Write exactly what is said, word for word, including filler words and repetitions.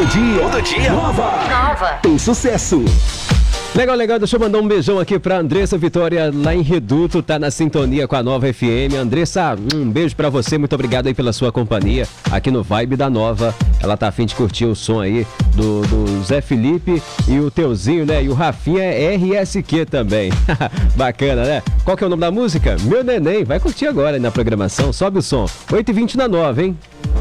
dia. Todo dia. Nova. Nova. Tem sucesso. Legal, legal. Deixa eu mandar um beijão aqui pra Andressa Vitória, lá em Reduto, tá na sintonia com a Nova F M. Andressa, um beijo pra você, muito obrigado aí pela sua companhia aqui no Vibe da Nova. Ela tá a fim de curtir o som aí do, do Zé Felipe e o Teuzinho, né? E o Rafinha é R S Q também. Bacana, né? Qual que é o nome da música? Meu Neném. Vai curtir agora aí na programação. Sobe o som. oito e vinte na Nova, hein?